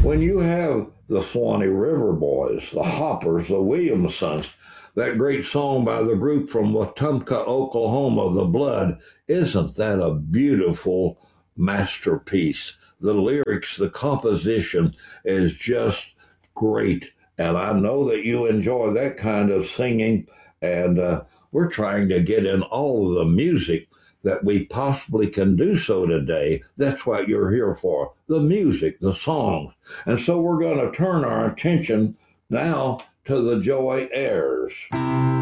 when you have the Swanee River Boys, the Hoppers, the Williamsons, that great song by the group from Wetumpka, Oklahoma, The Blood, isn't that a beautiful masterpiece? The lyrics, the composition is just great. And I know that you enjoy that kind of singing. And we're trying to get in all of the music that we possibly can do so today. That's what you're here for, the music, the songs. And so we're going to turn our attention now to the Joy Airs.